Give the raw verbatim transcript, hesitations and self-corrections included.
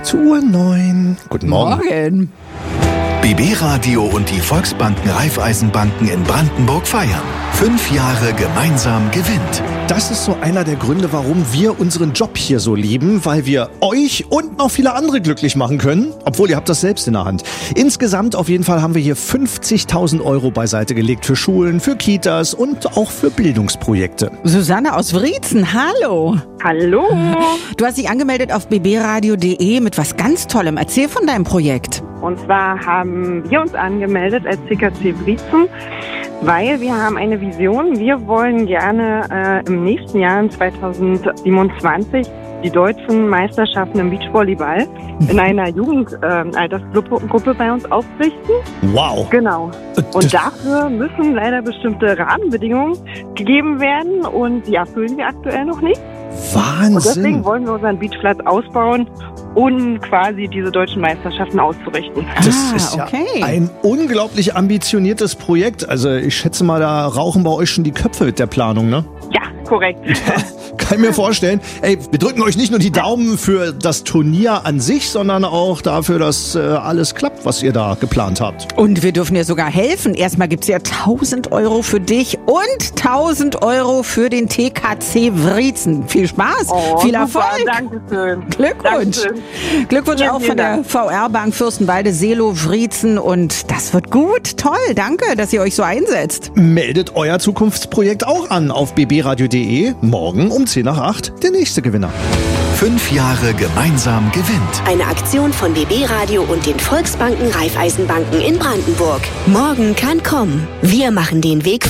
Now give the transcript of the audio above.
acht Uhr neun. Guten Morgen. Morgen. B B Radio und die Volksbanken Raiffeisenbanken in Brandenburg feiern. Fünf Jahre gemeinsam gewinnt. Das ist so einer der Gründe, warum wir unseren Job hier so lieben, weil wir euch und noch viele andere glücklich machen können, obwohl ihr habt das selbst in der Hand. Insgesamt auf jeden Fall haben wir hier fünfzigtausend Euro beiseite gelegt für Schulen, für Kitas und auch für Bildungsprojekte. Susanne aus Wriezen, hallo. Hallo. Du hast dich angemeldet auf b b radio punkt d e mit was ganz Tollem. Erzähl von deinem Projekt. Und zwar haben wir uns angemeldet als C K C Wriezen, weil wir haben eine Vision. Wir wollen gerne äh, im nächsten Jahr, zweitausendsiebenundzwanzig, die deutschen Meisterschaften im Beachvolleyball in einer Jugendaltersgruppe äh, Gruppe bei uns aufrichten. Wow. Genau. Und dafür müssen leider bestimmte Rahmenbedingungen gegeben werden und die erfüllen wir aktuell noch nicht. Wahnsinn. Und deswegen wollen wir unseren Beachplatz ausbauen, um quasi diese deutschen Meisterschaften auszurichten. Das Ah, ist ja okay. ein unglaublich ambitioniertes Projekt. Also ich schätze mal, da rauchen bei euch schon die Köpfe mit der Planung, ne? Ja, korrekt. Kann ich mir vorstellen. Ey, wir drücken euch nicht nur die Daumen für das Turnier an sich, sondern auch dafür, dass äh, alles klappt, was ihr da geplant habt. Und wir dürfen dir sogar helfen. Erstmal gibt's ja tausend Euro für dich und tausend Euro für den T K C Wriezen. Viel Spaß, Oh, viel super, Erfolg. Dankeschön. Glückwunsch. Dankeschön. Glückwunsch Vielen, auch vielen von der Dank. V R-Bank Fürstenwalde, Seelow, Wriezen. Und das wird gut. Toll. Danke, dass ihr euch so einsetzt. Meldet euer Zukunftsprojekt auch an auf b b radio punkt d e. Morgen um zehn nach acht der nächste Gewinner. Fünf Jahre gemeinsam gewinnt. Eine Aktion von B B Radio und den Volksbanken Raiffeisenbanken in Brandenburg. Morgen kann kommen. Wir machen den Weg